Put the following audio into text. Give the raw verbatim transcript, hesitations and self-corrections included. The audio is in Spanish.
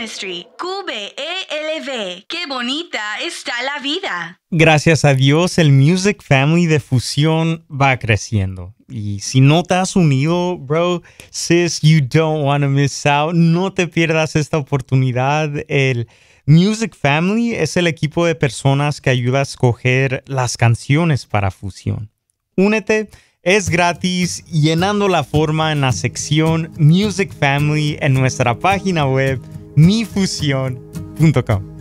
Ministry, Q B E L V. ¡Qué bonita está la vida! Gracias a Dios, el Music Family de Fusión va creciendo. Y si no te has unido, bro, sis, you don't want to miss out. No te pierdas esta oportunidad. El Music Family es el equipo de personas que ayuda a escoger las canciones para Fusión. Únete. Es gratis llenando la forma en la sección Music Family en nuestra página web mi fusión punto com.